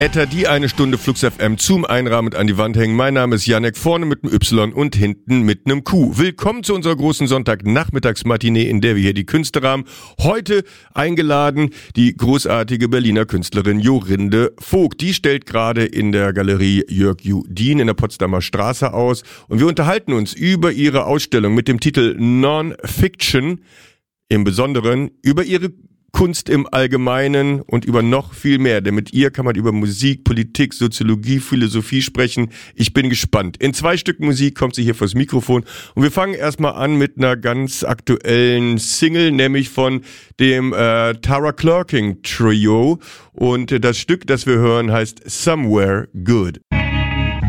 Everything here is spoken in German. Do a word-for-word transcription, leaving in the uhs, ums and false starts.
Etta, die eine Stunde Flux F M zum Einrahmen und an die Wand hängen. Mein Name ist Janek, vorne mit einem Y und hinten mit einem Q. Willkommen zu unserer großen Sonntagnachmittagsmatinee, in der wir hier die Künste rahmen. Heute eingeladen die großartige Berliner Künstlerin Jorinde Vogt. Die stellt gerade in der Galerie Jörg Judin in der Potsdamer Straße aus. Und wir unterhalten uns über ihre Ausstellung mit dem Titel Non-Fiction, im Besonderen über ihre Kunst im Allgemeinen und über noch viel mehr, denn mit ihr kann man über Musik, Politik, Soziologie, Philosophie sprechen. Ich bin gespannt. In zwei Stücken Musik kommt sie hier vors Mikrofon und wir fangen erstmal an mit einer ganz aktuellen Single, nämlich von dem äh, Tara Clerking Trio, und äh, das Stück, das wir hören, heißt Somewhere Good.